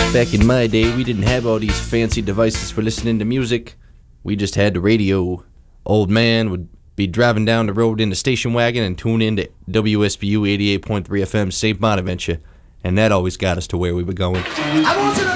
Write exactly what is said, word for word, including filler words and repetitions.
Back in my day, we didn't have all these fancy devices for listening to music. We just had the radio. Old man would be driving down the road in the station wagon and tune in to W S B U eighty-eight point three F M Saint Bonaventure, and that always got us to where we were going. I want you to